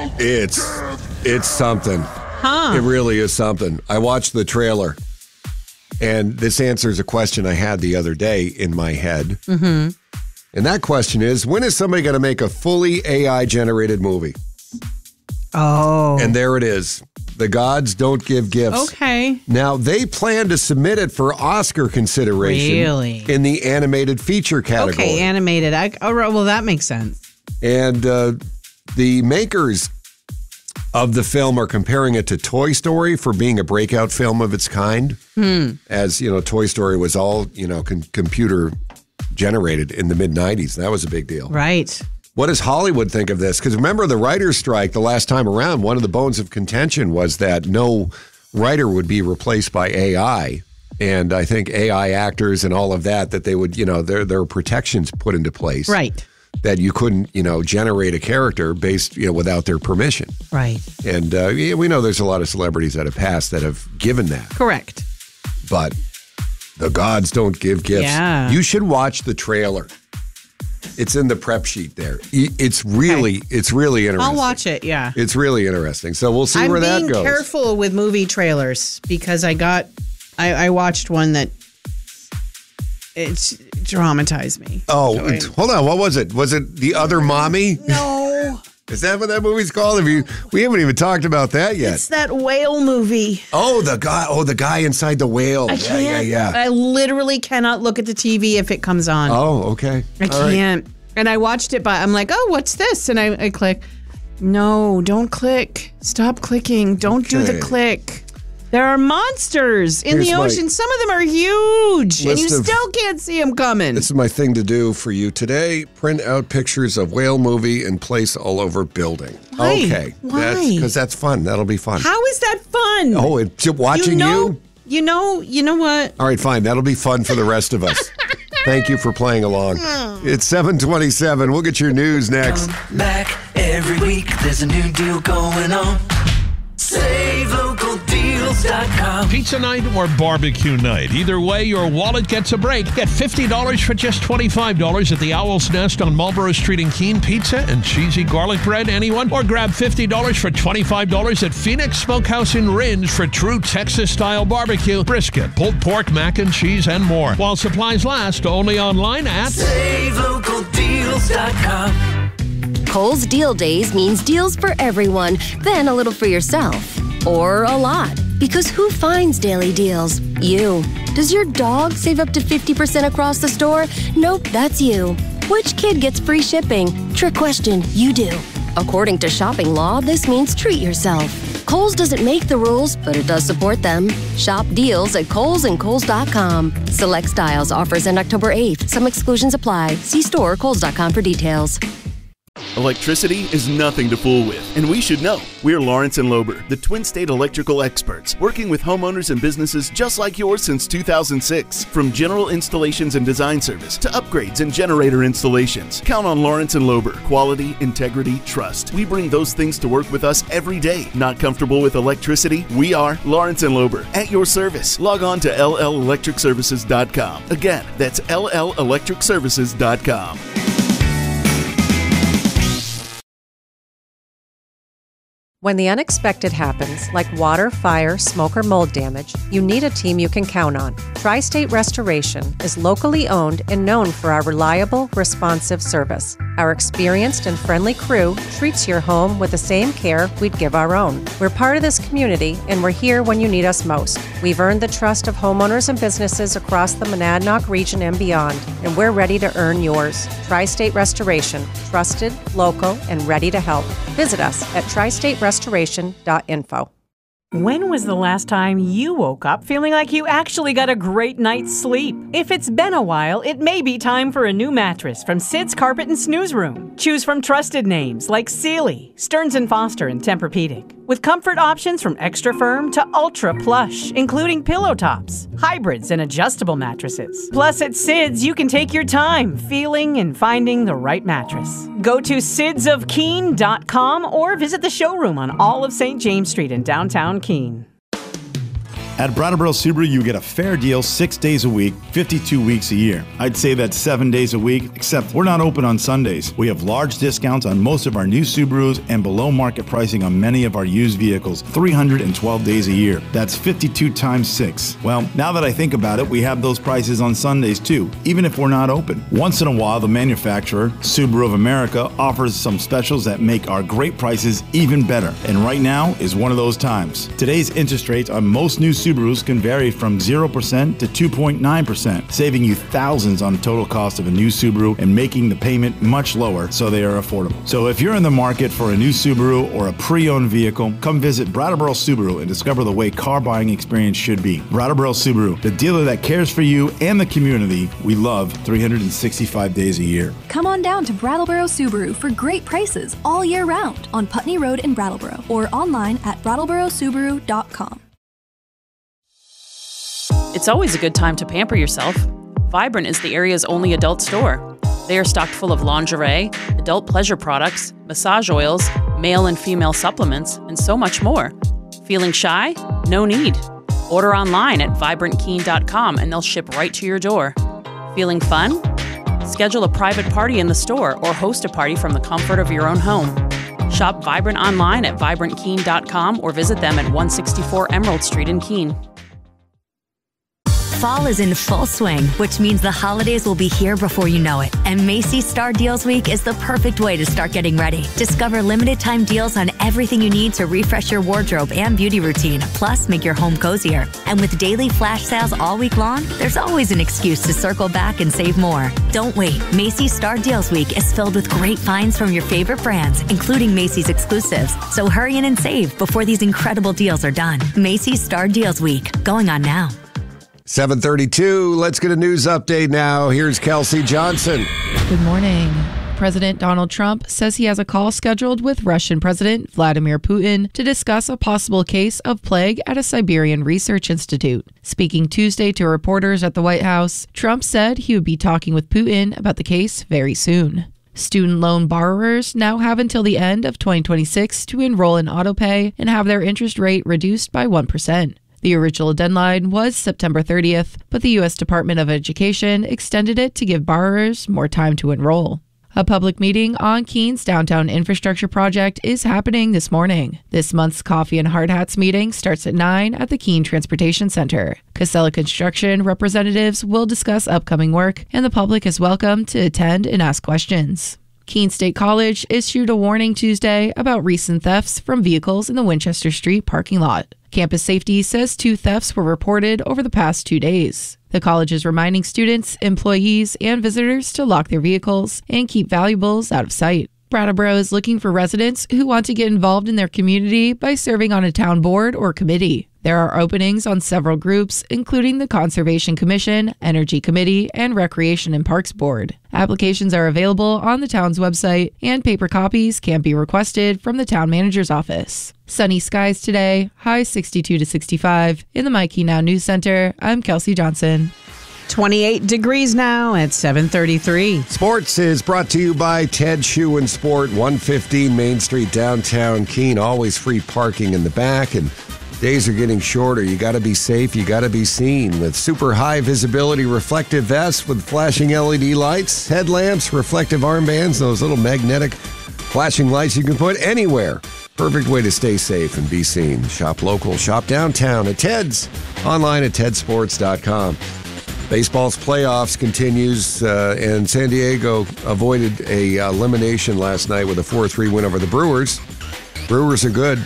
It's something. Huh. It really is something. I watched the trailer, and this answers a question I had the other day in my head. Mm-hmm. And that question is, when is somebody going to make a fully AI-generated movie? Oh. And there it is. The Gods Don't Give Gifts. Okay. Now, they plan to submit it for Oscar consideration. Really? In the animated feature category. Okay, animated. Well, that makes sense. And the makers of the film are comparing it to Toy Story for being a breakout film of its kind. As, Toy Story was all, computer generated in the mid-90s. That was a big deal. Right. What does Hollywood think of this? Because remember the writer's strike the last time around, one of the bones of contention was that no writer would be replaced by AI. And I think AI actors and all of that they would, there are protections put into place. Right. That you couldn't, generate a character based, without their permission. Right. And we know there's a lot of celebrities that have passed that have given that. Correct. But the Gods Don't Give Gifts. Yeah. You should watch the trailer. It's in the prep sheet there. It's really interesting. I'll watch it, yeah. It's really interesting. So we'll see where that goes. I'm being careful with movie trailers because I watched one that it's traumatized me. Oh, hold on. What was it? Was it The Other Mommy? No. Is that what that movie's called? We haven't even talked about that yet. It's that whale movie. Oh, the guy inside the whale. Yeah. I literally cannot look at the TV if it comes on. Oh, okay. I can't. And I watched it, but I'm like, oh, what's this? And I click. No, don't click. Stop clicking. Don't do the click. There are monsters in the ocean. Some of them are huge, and you still can't see them coming. This is my thing to do for you today. Print out pictures of whale movie and place all over building. Why? Okay. Why? Because that's fun. That'll be fun. How is that fun? Oh, watching you? You know what? All right, fine. That'll be fun for the rest of us. Thank you for playing along. It's 7:27. We'll get your news next. Come back every week. There's a new deal going on. SaveLocalDeals.com. Pizza night or barbecue night. Either way, your wallet gets a break. Get $50 for just $25 at the Owl's Nest on Marlborough Street in Keene. Pizza and cheesy garlic bread, anyone? Or grab $50 for $25 at Phoenix Smokehouse in Ringe for true Texas-style barbecue, brisket, pulled pork, mac and cheese, and more. While supplies last, only online at SaveLocalDeals.com. Kohl's Deal Days means deals for everyone, then a little for yourself. Or a lot. Because who finds daily deals? You. Does your dog save up to 50% across the store? Nope, that's you. Which kid gets free shipping? Trick question, you do. According to shopping law, this means treat yourself. Kohl's doesn't make the rules, but it does support them. Shop deals at Kohl's and Kohl's.com. Select styles, offers end October 8th. Some exclusions apply. See store or Kohl's.com for details. Electricity is nothing to fool with, and we should know. We're Lawrence and Lober, the Twin State electrical experts, working with homeowners and businesses just like yours since 2006. From general installations and design service to upgrades and generator installations, count on Lawrence and Lober. Quality, integrity, trust. We bring those things to work with us every day. Not comfortable with electricity? We are Lawrence and Lober, at your service. Log on to LLElectricServices.com. Again, that's LLElectricServices.com. When the unexpected happens, like water, fire, smoke, or mold damage, you need a team you can count on. Tri-State Restoration is locally owned and known for our reliable, responsive service. Our experienced and friendly crew treats your home with the same care we'd give our own. We're part of this community, and we're here when you need us most. We've earned the trust of homeowners and businesses across the Monadnock region and beyond, and we're ready to earn yours. Tri-State Restoration, trusted, local, and ready to help. Visit us at tristaterestoration.info. When was the last time you woke up feeling like you actually got a great night's sleep? If it's been a while, it may be time for a new mattress from Sid's Carpet and Snooze Room. Choose from trusted names like Sealy, Stearns & Foster, and Tempur-Pedic. With comfort options from extra firm to ultra plush, including pillow tops, hybrids, and adjustable mattresses. Plus, at Sid's, you can take your time feeling and finding the right mattress. Go to sidsofkeene.com or visit the showroom on all of St. James Street in downtown Keene. At Brattleboro Subaru, you get a fair deal 6 days a week, 52 weeks a year. I'd say that's 7 days a week, except we're not open on Sundays. We have large discounts on most of our new Subarus and below market pricing on many of our used vehicles, 312 days a year. That's 52 times 6. Well, now that I think about it, we have those prices on Sundays too, even if we're not open. Once in a while, the manufacturer, Subaru of America, offers some specials that make our great prices even better. And right now is one of those times. Today's interest rates on most new Subarus can vary from 0% to 2.9%, saving you thousands on the total cost of a new Subaru and making the payment much lower so they are affordable. So if you're in the market for a new Subaru or a pre-owned vehicle, come visit Brattleboro Subaru and discover the way car buying experience should be. Brattleboro Subaru, the dealer that cares for you and the community we love 365 days a year. Come on down to Brattleboro Subaru for great prices all year round on Putney Road in Brattleboro or online at brattleborosubaru.com. It's always a good time to pamper yourself. Vibrant is the area's only adult store. They are stocked full of lingerie, adult pleasure products, massage oils, male and female supplements, and so much more. Feeling shy? No need. Order online at vibrantkeen.com and they'll ship right to your door. Feeling fun? Schedule a private party in the store or host a party from the comfort of your own home. Shop Vibrant online at vibrantkeen.com or visit them at 164 Emerald Street in Keene. Fall is in full swing, which means the holidays will be here before you know it. And Macy's Star Deals Week is the perfect way to start getting ready. Discover limited time deals on everything you need to refresh your wardrobe and beauty routine, plus make your home cozier. And with daily flash sales all week long, there's always an excuse to circle back and save more. Don't wait. Macy's Star Deals Week is filled with great finds from your favorite brands, including Macy's exclusives. So hurry in and save before these incredible deals are done. Macy's Star Deals Week, going on now. 7:32. Let's get a news update now. Here's Kelsey Johnson. Good morning. President Donald Trump says he has a call scheduled with Russian President Vladimir Putin to discuss a possible case of plague at a Siberian research institute. Speaking Tuesday to reporters at the White House, Trump said he would be talking with Putin about the case very soon. Student loan borrowers now have until the end of 2026 to enroll in autopay and have their interest rate reduced by 1%. The original deadline was September 30th, but the U.S. Department of Education extended it to give borrowers more time to enroll. A public meeting on Keene's downtown infrastructure project is happening this morning. This month's Coffee and Hard Hats meeting starts at 9 at the Keene Transportation Center. Casella Construction representatives will discuss upcoming work, and the public is welcome to attend and ask questions. Keene State College issued a warning Tuesday about recent thefts from vehicles in the Winchester Street parking lot. Campus Safety says 2 thefts were reported over the past 2 days. The college is reminding students, employees, and visitors to lock their vehicles and keep valuables out of sight. Brattleboro is looking for residents who want to get involved in their community by serving on a town board or committee. There are openings on several groups, including the Conservation Commission, Energy Committee, and Recreation and Parks Board. Applications are available on the town's website, and paper copies can be requested from the town manager's office. Sunny skies today, high 62 to 65. In the Mikey Now News Center, I'm Kelsey Johnson. 28 degrees now at 7:33. Sports is brought to you by Ted Shoe and Sport, 115 Main Street, downtown Keene. Always free parking in the back, and days are getting shorter. You got to be safe. You got to be seen with super high visibility reflective vests with flashing LED lights, headlamps, reflective armbands, those little magnetic flashing lights you can put anywhere. Perfect way to stay safe and be seen. Shop local, shop downtown at Ted's, online at tedsports.com. Baseball's playoffs continues, and San Diego avoided a elimination last night with a 4-3 win over the Brewers. Brewers are good.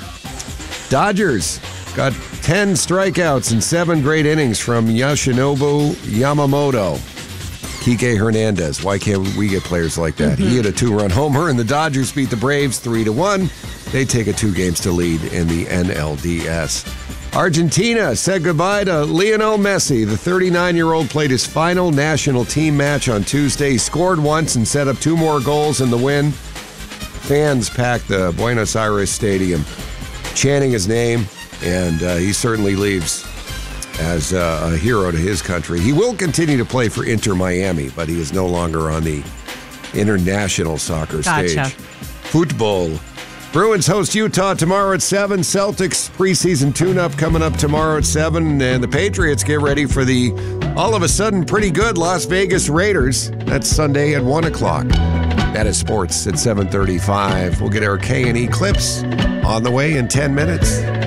Dodgers got 10 strikeouts and 7 great innings from Yoshinobu Yamamoto. Kike Hernandez. Why can't we get players like that? He hit a 2-run homer, and the Dodgers beat the Braves 3-1. They take a 2-games lead in the NLDS. Argentina said goodbye to Lionel Messi. The 39-year-old played his final national team match on Tuesday. He scored once and set up 2 more goals in the win. Fans packed the Buenos Aires Stadium chanting his name, and he certainly leaves as a hero to his country. He will continue to play for Inter Miami, but he is no longer on the international soccer stage. Football. Bruins host Utah tomorrow at 7. Celtics preseason tune-up coming up tomorrow at 7. And the Patriots get ready for the all of a sudden pretty good Las Vegas Raiders. That's Sunday at 1 o'clock. That is sports at 7:35. We'll get our K&E clips on the way in 10 minutes.